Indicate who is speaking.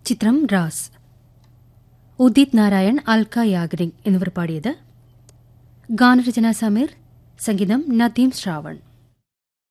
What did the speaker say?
Speaker 1: ചിത്രം റാസ്. ഉദിത് നാരായൺ, അൽക്ക യാഗ്നിക് എന്നിവർ പാടിയത്. ഗാനരചന സമീർ, സംഗീതം നദീം ശ്രാവൺ.